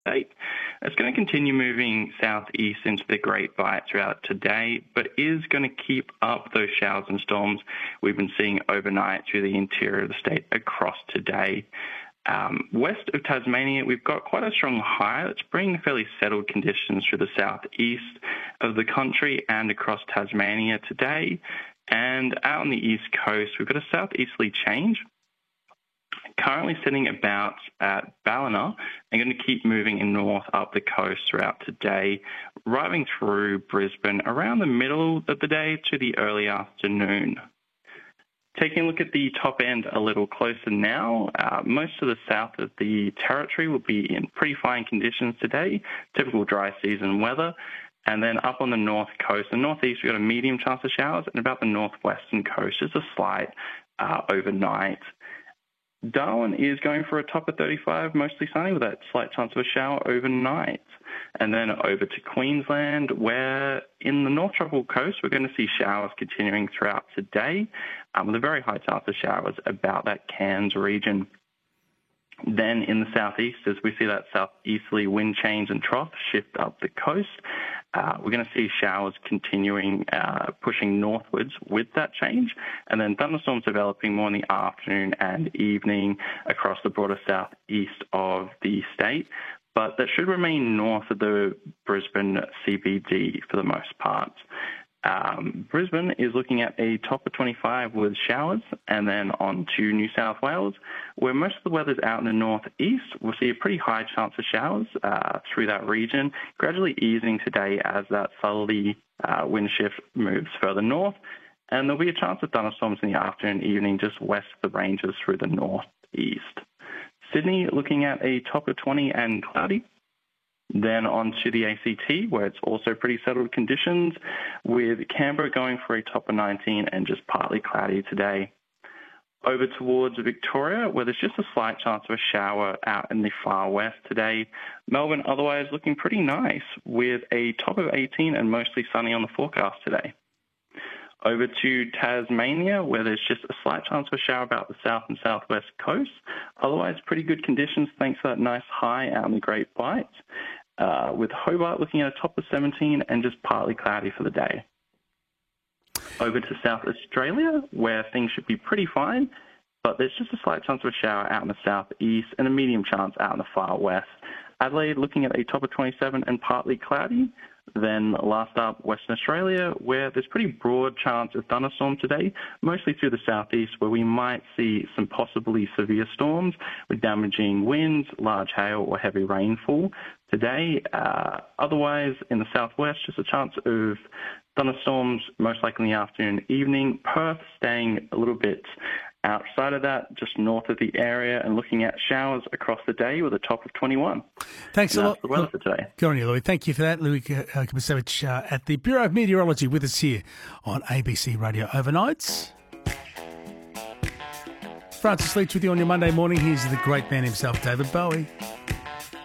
state. It's going to continue moving southeast into the Great Bight throughout today, but is going to keep up those showers and storms we've been seeing overnight through the interior of the state across today. West of Tasmania, we've got quite a strong high that's bringing fairly settled conditions through the southeast of the country and across Tasmania today. And out on the east coast, we've got a southeasterly change, currently sitting about at Ballina and going to keep moving in north up the coast throughout today, arriving through Brisbane around the middle of the day to the early afternoon. Taking a look at the top end a little closer now, most of the south of the territory will be in pretty fine conditions today, typical dry season weather. And then up on the north coast and northeast, we've got a medium chance of showers, and about the northwestern coast, just a slight overnight. Darwin is going for a top of 35, mostly sunny with that slight chance of a shower overnight. And then over to Queensland, where in the North Tropical Coast, we're going to see showers continuing throughout today, with a very high chance of showers about that Cairns region. Then in the southeast, as we see that southeasterly wind change and trough shift up the coast, we're going to see showers continuing pushing northwards with that change, and then thunderstorms developing more in the afternoon and evening across the broader southeast of the state. But that should remain north of the Brisbane CBD for the most part. Brisbane is looking at a top of 25 with showers, and then on to New South Wales, where most of the weather's out in the northeast. We'll see a pretty high chance of showers through that region, gradually easing today as that southerly wind shift moves further north, and there'll be a chance of thunderstorms in the afternoon and evening just west of the ranges through the northeast. Sydney looking at a top of 20 and cloudy. Then on to the ACT, where it's also pretty settled conditions, with Canberra going for a top of 19 and just partly cloudy today. Over towards Victoria, where there's just a slight chance of a shower out in the far west today. Melbourne otherwise looking pretty nice, with a top of 18 and mostly sunny on the forecast today. Over to Tasmania, where there's just a slight chance of a shower about the south and southwest coast. Otherwise, pretty good conditions thanks to that nice high out in the Great Bight. With Hobart looking at a top of 17 and just partly cloudy for the day. Over to South Australia, where things should be pretty fine, but there's just a slight chance of a shower out in the southeast and a medium chance out in the far west. Adelaide looking at a top of 27 and partly cloudy. Then last up, Western Australia, where there's pretty broad chance of thunderstorms today, mostly through the southeast, where we might see some possibly severe storms with damaging winds, large hail or heavy rainfall today. Otherwise, in the southwest, just a chance of thunderstorms, most likely in the afternoon and evening. Perth staying a little bit outside of that, just north of the area, and looking at showers across the day with a top of 21. Thanks a lot. That's the weather for today. Good on you, Louis. Thank you for that. Louis Kubasevich at the Bureau of Meteorology with us here on ABC Radio Overnights. Francis Leach with you on your Monday morning. Here's the great man himself, David Bowie.